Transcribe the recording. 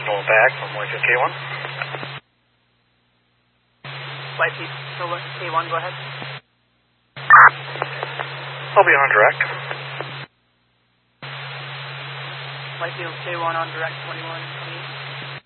signal back from Whitefield K1. Whitefield K1, go ahead. I'll be on direct. Whitefield K1 on direct 21 and 28.